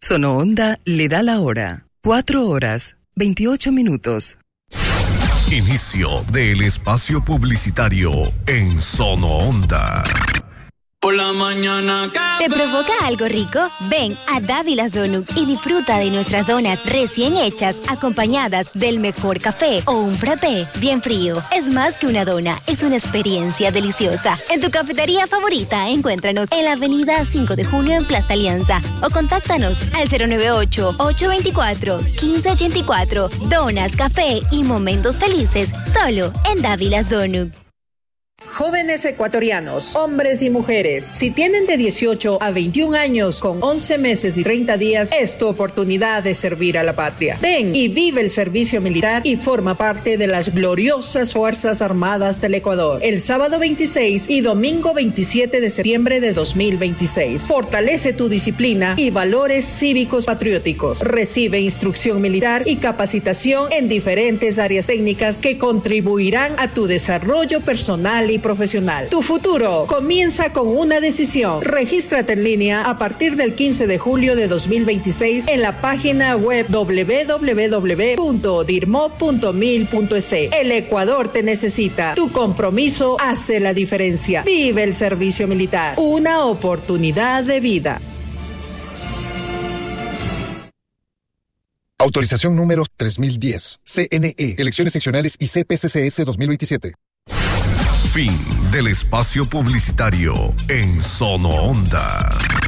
Sono Onda le da la hora. 4 horas, 28 minutos. Inicio del espacio publicitario en Sono Onda. Por la mañana ¿Te provoca algo rico? Ven a Dávilas Donuts y disfruta de nuestras donas recién hechas, acompañadas del mejor café o un frappé bien frío. Es más que una dona, es una experiencia deliciosa. En tu cafetería favorita, encuéntranos en la avenida 5 de Junio en Plaza Alianza o contáctanos al 098-824-1584. Donas, café y momentos felices solo en Dávilas Donuts. Jóvenes ecuatorianos, hombres y mujeres, si tienen de 18 a 21 años con 11 meses y 30 días, es tu oportunidad de servir a la patria. Ven y vive el servicio militar y forma parte de las gloriosas Fuerzas Armadas del Ecuador. El sábado 26 y domingo 27 de septiembre de 2026. Fortalece tu disciplina y valores cívicos patrióticos. Recibe instrucción militar y capacitación en diferentes áreas técnicas que contribuirán a tu desarrollo personal y profesional. Tu futuro comienza con una decisión. Regístrate en línea a partir del 15 de julio de 2026 en la página web www.dirmo.mil.es. El Ecuador te necesita. Tu compromiso hace la diferencia. Vive el servicio militar. Una oportunidad de vida. Autorización número 3010. CNE. Elecciones seccionales y CPCCS 2027. Fin del espacio publicitario en Sono Onda.